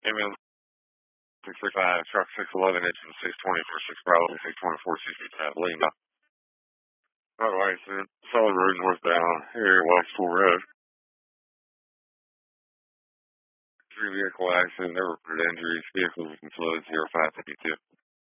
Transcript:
came in 635, truck 611, engine 620 for 6 Bravo, 624, 65, Lima. Alright, so solid road northbound, area Westport Road. 3 vehicle accident, no reported injuries, vehicle was in flow 0552.